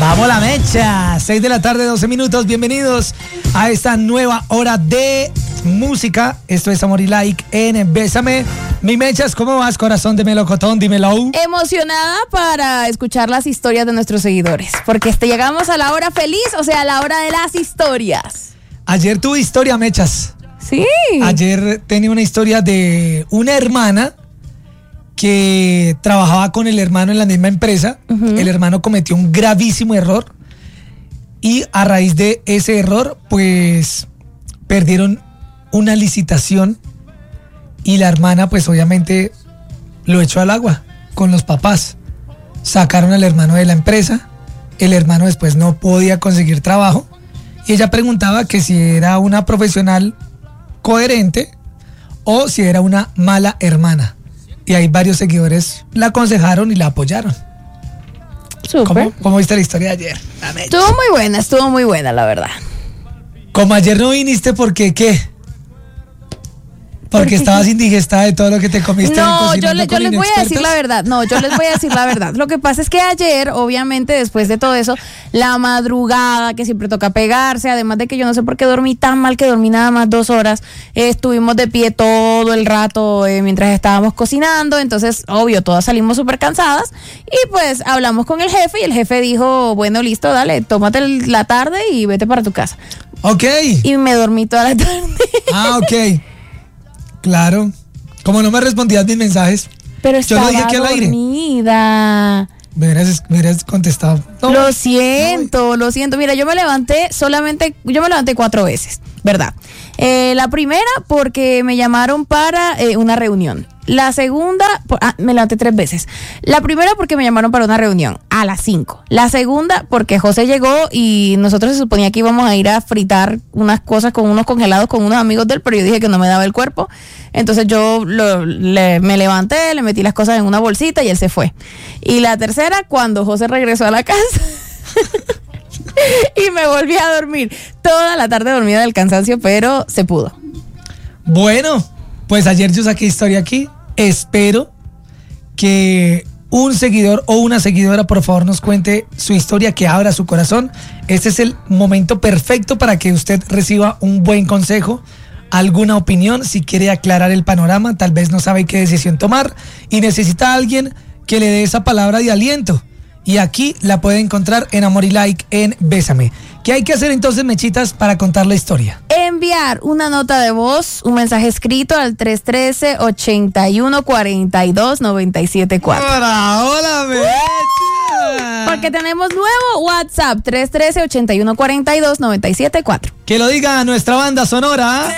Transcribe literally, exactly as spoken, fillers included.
Vamos la mecha, seis de la tarde, doce minutos, bienvenidos a esta nueva hora de música. Esto es Amor y Like en Bésame. Mi mechas, ¿cómo vas, corazón de melocotón? Dímelo. Emocionada para escuchar las historias de nuestros seguidores, porque este, llegamos a la hora feliz, o sea, a la hora de las historias. Ayer tuve historia, mechas. Sí. Ayer tenía una historia de una hermana que trabajaba con el hermano en la misma empresa. Uh-huh. El hermano cometió un gravísimo error y a raíz de ese error, pues, perdieron una licitación y la hermana, pues, obviamente lo echó al agua con los papás. Sacaron al hermano de la empresa, el hermano después no podía conseguir trabajo y ella preguntaba que si era una profesional coherente o si era una mala hermana. Y hay varios seguidores la aconsejaron y la apoyaron. Súper. ¿Cómo, ¿Cómo viste la historia de ayer? Estuvo muy buena, estuvo muy buena, la verdad. Como ayer no viniste, ¿por qué qué? Porque estabas indigestada de todo lo que te comiste. No, yo, le, yo les voy a decir la verdad. No, yo les voy a decir la verdad. Lo que pasa es que ayer, obviamente, después de todo eso, la madrugada, que siempre toca pegarse, además de que yo no sé por qué dormí tan mal, que dormí nada más dos horas, eh, estuvimos de pie todo el rato eh, mientras estábamos cocinando, entonces, obvio, todas salimos súper cansadas y pues hablamos con el jefe y el jefe dijo, bueno, listo, dale, tómate la tarde y vete para tu casa. Ok. Y me dormí toda la tarde. Ah, ok. Claro, como no me respondías mis mensajes, pero estaba yo lo dije aquí al aire. Dormida. Me hubieras, me hubieras contestado. No, lo siento, no, lo siento. Mira, yo me levanté solamente, yo me levanté cuatro veces, ¿verdad? Eh, la primera porque me llamaron para eh, una reunión. La segunda, por, ah, me levanté tres veces. La primera porque me llamaron para una reunión a las cinco. La segunda porque José llegó y nosotros se suponía que íbamos a ir a fritar unas cosas con unos congelados con unos amigos de él, pero yo dije que no me daba el cuerpo. Entonces yo lo, le, me levanté, le metí las cosas en una bolsita y él se fue. Y la tercera cuando José regresó a la casa y me volví a dormir. Toda la tarde dormida del cansancio, pero se pudo. Bueno, pues ayer yo saqué historia aquí. Espero que un seguidor o una seguidora por favor nos cuente su historia, que abra su corazón. Este es el momento perfecto para que usted reciba un buen consejo, alguna opinión, si quiere aclarar el panorama, tal vez no sabe qué decisión tomar y necesita a alguien que le dé esa palabra de aliento. Y aquí la puede encontrar en Amor y Like en Bésame. ¿Qué hay que hacer entonces, mechitas, para contar la historia? Enviar una nota de voz, un mensaje escrito al tres uno tres, ocho uno cuatro dos, nueve siete cuatro. ¡Hola, hola, mecha! Porque tenemos nuevo WhatsApp, tres uno tres, ocho uno cuatro dos, nueve siete cuatro. Que lo diga nuestra banda sonora.